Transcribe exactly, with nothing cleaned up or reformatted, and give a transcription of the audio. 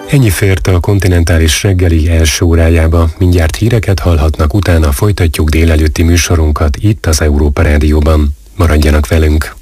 Ennyi fért a kontinentális reggeli első órájába, mindjárt híreket hallhatnak, utána folytatjuk délelőtti műsorunkat itt az Európa Rádióban. Maradjanak velünk!